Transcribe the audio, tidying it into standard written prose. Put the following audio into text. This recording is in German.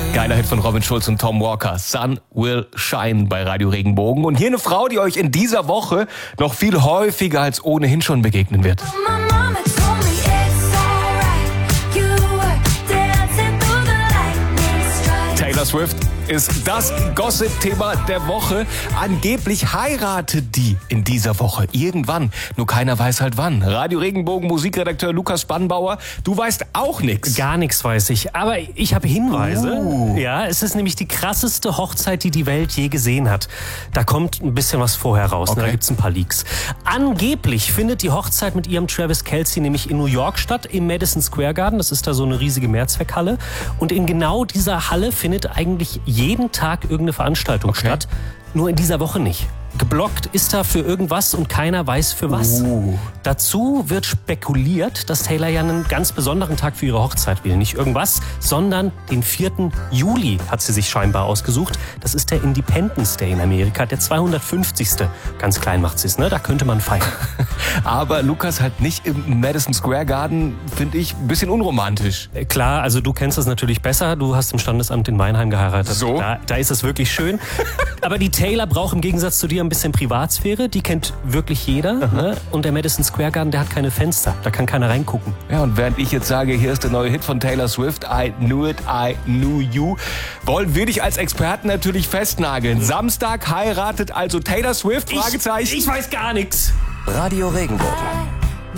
Geiler Hit von Robin Schulz und Tom Walker. Sun Will Shine bei Radio Regenbogen. Und hier eine Frau, die euch in dieser Woche noch viel häufiger als ohnehin schon begegnen wird. Taylor Swift ist das Gossip-Thema der Woche. Angeblich heiratet die in dieser Woche irgendwann. Nur keiner weiß halt wann. Radio Regenbogen Musikredakteur Lukas Spannbauer, du weißt auch nichts. Gar nichts weiß ich, aber ich habe Hinweise. Ja, es ist nämlich die krasseste Hochzeit, die die Welt je gesehen hat. Da kommt ein bisschen was vorher raus, Okay. Da gibt's ein paar Leaks. Angeblich findet die Hochzeit mit ihrem Travis Kelce nämlich in New York statt, im Madison Square Garden. Das ist da so eine riesige Mehrzweckhalle. Und in genau dieser Halle findet eigentlich jeden Tag irgendeine Veranstaltung statt. Nur in dieser Woche nicht. Geblockt ist da für irgendwas und keiner weiß für was. Dazu wird spekuliert, dass Taylor ja einen ganz besonderen Tag für ihre Hochzeit will. Nicht irgendwas, sondern den 4. Juli hat sie sich scheinbar ausgesucht. Das ist der Independence Day in Amerika, der 250. Ganz klein macht sie es, ne? Da könnte man feiern. Aber Lukas halt nicht im Madison Square Garden, finde ich ein bisschen unromantisch. Klar, also du kennst das natürlich besser. Du hast im Standesamt in Weinheim geheiratet. So? Da ist es wirklich schön. Aber die Taylor braucht im Gegensatz zu dir ein bisschen Privatsphäre. Die kennt wirklich jeder. Ne? Und der Madison Square Garden, der hat keine Fenster. Da kann keiner reingucken. Ja, und während ich jetzt sage, hier ist der neue Hit von Taylor Swift, I Knew It, I Knew You, wollen wir dich als Experten natürlich festnageln. Samstag heiratet also Taylor Swift? Fragezeichen. Ich weiß gar nichts. Radio Regenbogen.